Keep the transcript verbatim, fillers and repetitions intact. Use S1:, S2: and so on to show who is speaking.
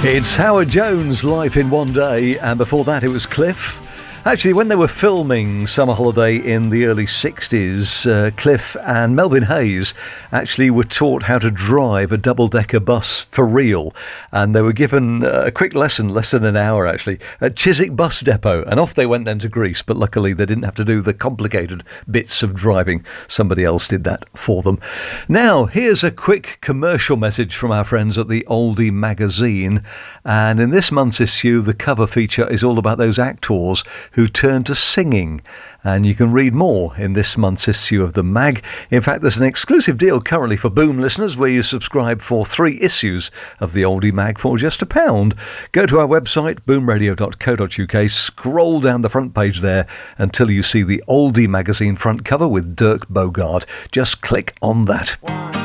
S1: It's Howard Jones, Life in One Day, and before that it was Cliff. Actually, when they were filming Summer Holiday in the early sixties, uh, Cliff and Melvin Hayes actually were taught how to drive a double-decker bus for real. And they were given uh, a quick lesson, less than an hour actually, at Chiswick Bus Depot. And off they went then to Greece, but luckily they didn't have to do the complicated bits of driving. Somebody else did that for them. Now, here's a quick commercial message from our friends at the Oldie magazine. And in this month's issue, the cover feature is all about those actors who turned to singing. And you can read more in this month's issue of the mag. In fact, there's an exclusive deal currently for Boom listeners where you subscribe for three issues of the Oldie mag for just a pound. Go to our website, boom radio dot co dot uk, scroll down the front page there until you see the Oldie magazine front cover with Dirk Bogarde. Just click on that.